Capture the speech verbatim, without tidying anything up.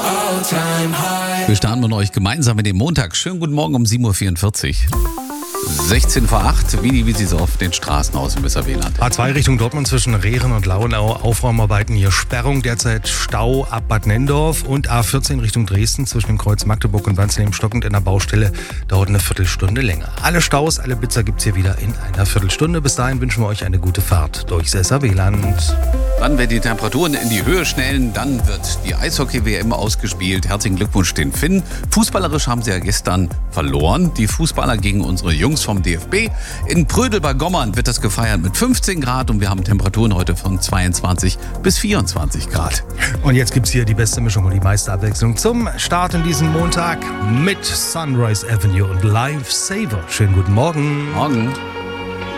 Wir starten mit euch gemeinsam in den Montag. Schönen guten Morgen um sieben Uhr vierundvierzig. sechzehn vor acht, wie, wie sieht es auf den Straßen aus im Weserwieland? A zwei Richtung Dortmund zwischen Rehren und Lauenau. Aufräumarbeiten hier, Sperrung, derzeit Stau ab Bad Nendorf. Und A vierzehn Richtung Dresden zwischen dem Kreuz Magdeburg und Wanzenheim stockend in der Baustelle. Dauert eine Viertelstunde länger. Alle Staus, alle Blitzer gibt's hier wieder in einer Viertelstunde. Bis dahin wünschen wir euch eine gute Fahrt durchs Weserwieland. Dann werden die Temperaturen in die Höhe schnellen, dann wird die Eishockey-W M ausgespielt. Herzlichen Glückwunsch den Finnen. Fußballerisch haben sie ja gestern verloren, die Fußballer gegen unsere Jungs vom D F B. In Prödel bei Gommern wird das gefeiert mit fünfzehn Grad und wir haben Temperaturen heute von zweiundzwanzig bis vierundzwanzig Grad. Und jetzt gibt's hier die beste Mischung und die meiste Abwechslung zum Start in diesen Montag mit Sunrise Avenue und Life Saver. Schönen guten Morgen. Morgen.